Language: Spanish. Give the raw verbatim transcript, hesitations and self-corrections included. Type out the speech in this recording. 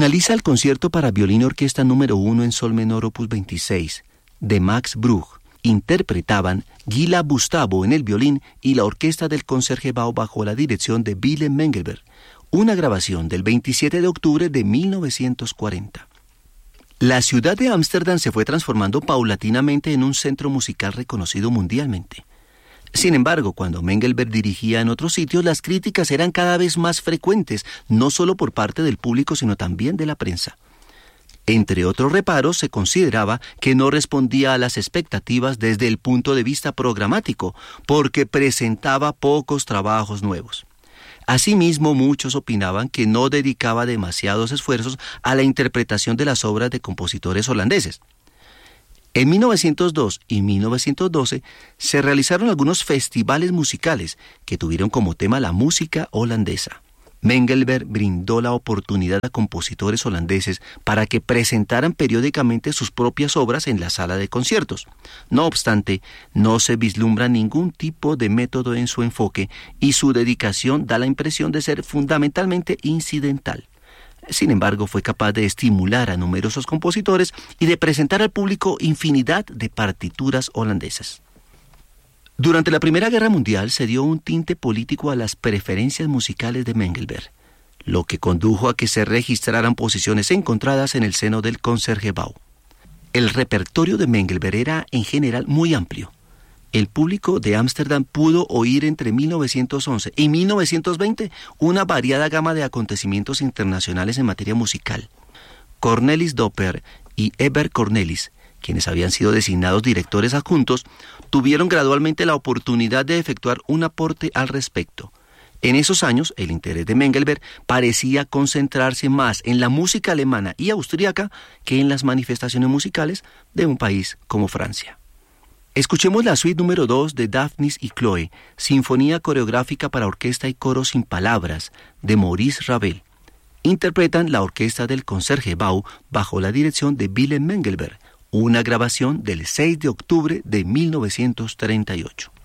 Finaliza el concierto para violín y orquesta número uno en sol menor opus veintiséis, de Max Bruch. Interpretaban Gila Bustavo en el violín y la orquesta del Concertgebouw bajo la dirección de Willem Mengelberg, una grabación del veintisiete de octubre de mil novecientos cuarenta. La ciudad de Ámsterdam se fue transformando paulatinamente en un centro musical reconocido mundialmente. Sin embargo, cuando Mengelberg dirigía en otros sitios, las críticas eran cada vez más frecuentes, no solo por parte del público, sino también de la prensa. Entre otros reparos, se consideraba que no respondía a las expectativas desde el punto de vista programático, porque presentaba pocos trabajos nuevos. Asimismo, muchos opinaban que no dedicaba demasiados esfuerzos a la interpretación de las obras de compositores holandeses. En mil novecientos dos y mil novecientos doce se realizaron algunos festivales musicales que tuvieron como tema la música holandesa. Mengelberg brindó la oportunidad a compositores holandeses para que presentaran periódicamente sus propias obras en la sala de conciertos. No obstante, no se vislumbra ningún tipo de método en su enfoque y su dedicación da la impresión de ser fundamentalmente incidental. Sin embargo, fue capaz de estimular a numerosos compositores y de presentar al público infinidad de partituras holandesas. Durante la Primera Guerra Mundial se dio un tinte político a las preferencias musicales de Mengelberg, lo que condujo a que se registraran posiciones encontradas en el seno del Concertgebouw. El repertorio de Mengelberg era en general muy amplio. El público de Ámsterdam pudo oír entre mil novecientos once y mil novecientos veinte una variada gama de acontecimientos internacionales en materia musical. Cornelis Doper y Herbert Cornelis, quienes habían sido designados directores adjuntos, tuvieron gradualmente la oportunidad de efectuar un aporte al respecto. En esos años, el interés de Mengelberg parecía concentrarse más en la música alemana y austríaca que en las manifestaciones musicales de un país como Francia. Escuchemos la suite número dos de Daphnis y Chloe, Sinfonía Coreográfica para Orquesta y Coro sin Palabras, de Maurice Ravel. Interpretan la orquesta del Concertgebouw bajo la dirección de Willem Mengelberg, una grabación del seis de octubre de mil novecientos treinta y ocho.